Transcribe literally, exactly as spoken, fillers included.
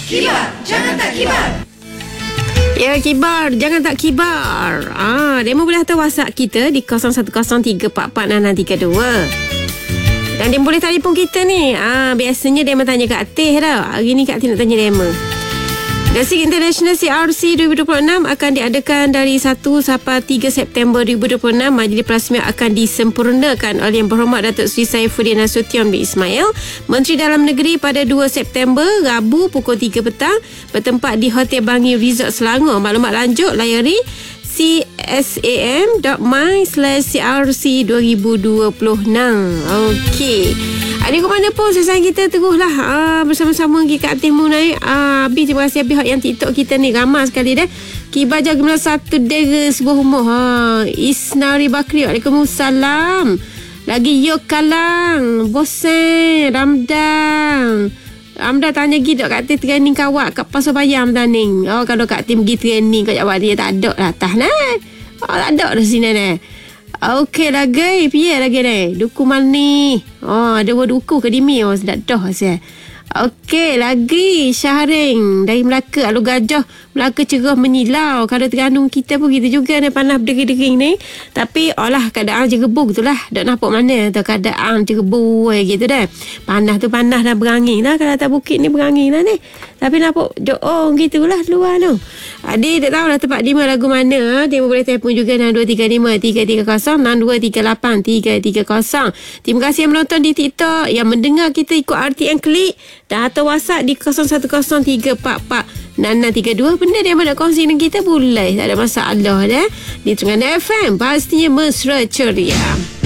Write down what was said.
Kibar, jangan tak kibar. Ya, kibar, jangan tak kibar. Ah, demo boleh hantar WhatsApp kita di kosong satu kosong tiga empat empat enam enam tiga dua. Dan dia boleh telefon kita ni. Ah, biasanya dia tanya Kak Teh dah. Hari ni Kak Teh nak tanya demo. Gasing International C R C dua ribu dua puluh enam akan diadakan dari satu sampai tiga September dua ribu dua puluh enam. Majlis perasmian akan disempurnakan oleh Yang Berhormat Datuk Seri Saifuddin Nasution bin Ismail, Menteri Dalam Negeri, pada dua September, Rabu pukul tiga petang, bertempat di Hotel Bangi Resort Selangor. Maklumat lanjut layari c s a m dot m y slash c r c dua ribu dua puluh enam. Okey. Adik ke mana pun, saya sayang kita teruslah ah, bersama-sama pergi kat Timur naik. Ah, Abi, terima kasih Abi yang TikTok kita ni ramai sekali dah. Kibar jaga gemilang satu dera sebuah rumah. Ha, Isnari Bakri, Waalaikumsalam. Lagi Yo Kalang, Bosen, Ramdan. Ramdan tanya pergi tak kat Tim training kawak kat Pasar Bayam Taning. Oh, kalau kat Tim pergi training kat jawab dia tak ada lah atas nah. Oh, tak ada dah sini nah. Okey lagi, piye lagi ni? Duku mani. Oh, ada buat duku ke dimi? Oh, sedap dah saya. Okey lagi, Syahring dari Melaka, Alu Gajah, Melaka cerah menyilau. Kalau Terengganu kita pun gitu juga ni, panas berdering-dering ni. Tapi olah keadaan jerebu gitulah. Tak nampak mana tu keadaan jerebu gitu dah. Panas tu panas dah berangin lah. Kalau atas bukit ni berangin lah ni. Tapi nampak doa gitulah luar tu. Adik tak tahu lah tempat di mana, lagu mana. Dia boleh telefon juga enam dua tiga lima tiga tiga kosong, enam dua tiga lapan tiga tiga kosong. Terima kasih yang menonton di TikTok, yang mendengar kita ikut R T N Klik, dan atau WhatsApp di kosong satu kosong tiga empat empat enam enam tiga dua. Benda dia nak kongsi dengan kita boleh, tak ada masalah dah. Di Terengganu F M pastinya mesra ceria.